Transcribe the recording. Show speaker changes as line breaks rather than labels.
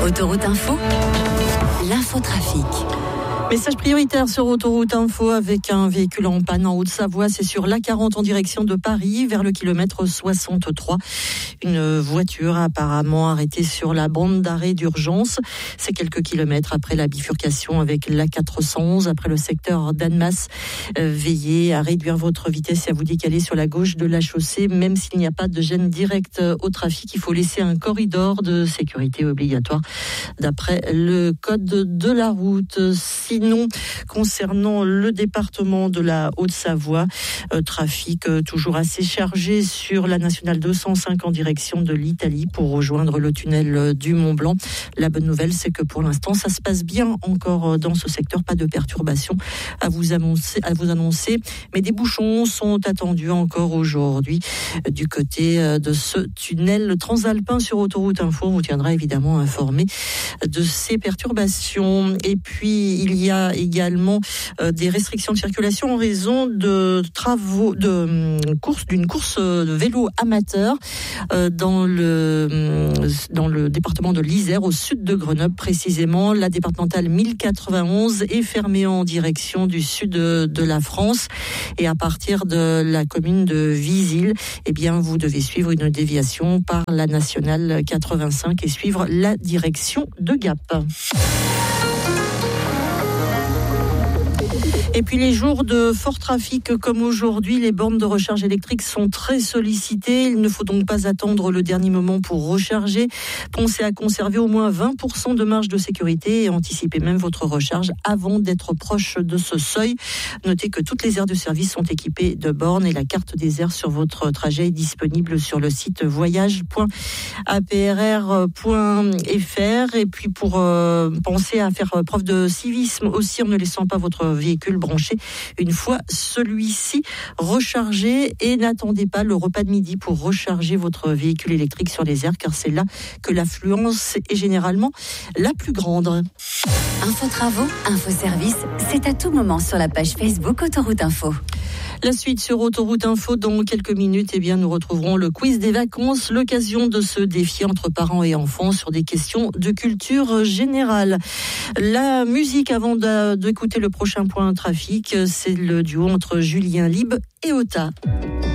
Autoroute Info, l'infotrafic.
Message prioritaire sur Autoroute Info avec un véhicule en panne en Haute-Savoie. C'est sur l'A40 en direction de Paris, vers le kilomètre 63. Une voiture apparemment arrêtée sur la bande d'arrêt d'urgence. C'est quelques kilomètres après la bifurcation avec l'A411, après le secteur d'Annemasse. Veillez à réduire votre vitesse et à vous décaler sur la gauche de la chaussée. Même s'il n'y a pas de gêne directe au trafic, il faut laisser un corridor de sécurité obligatoire d'après le code de la route. Sinon, concernant le département de la Haute-Savoie, trafic toujours assez chargé sur la nationale 205 en direction de l'Italie pour rejoindre le tunnel du Mont-Blanc. La bonne nouvelle, c'est que pour l'instant, ça se passe bien encore dans ce secteur. Pas de perturbations à vous annoncer. Mais des bouchons sont attendus encore aujourd'hui du côté de ce tunnel transalpin sur Autoroute Info. On vous tiendra évidemment informé de ces perturbations. Et puis, il y a également des restrictions de circulation en raison de travaux, d'une course de vélo amateur dans le département de l'Isère, au sud de Grenoble précisément. La départementale 1091 est fermée en direction du sud de la France, et à partir de la commune de Visil, vous devez suivre une déviation par la nationale 85 et suivre la direction de Gap. Et puis les jours de fort trafic comme aujourd'hui, les bornes de recharge électrique sont très sollicitées. Il ne faut donc pas attendre le dernier moment pour recharger. Pensez à conserver au moins 20% de marge de sécurité et anticipez même votre recharge avant d'être proche de ce seuil. Notez que toutes les aires de service sont équipées de bornes et la carte des aires sur votre trajet est disponible sur le site voyage.aprr.fr. Et puis pour penser à faire preuve de civisme aussi en ne laissant pas votre véhicule branché une fois celui-ci rechargé, et n'attendez pas le repas de midi pour recharger votre véhicule électrique sur les aires, car c'est là que l'affluence est généralement la plus grande.
Info travaux, info service, c'est à tout moment sur la page Facebook Autoroute Info.
La suite sur Autoroute Info dans quelques minutes, nous retrouverons le quiz des vacances, l'occasion de se défier entre parents et enfants sur des questions de culture générale. La musique avant d'écouter le prochain point trafic, c'est le duo entre Julien Lieb et Ota.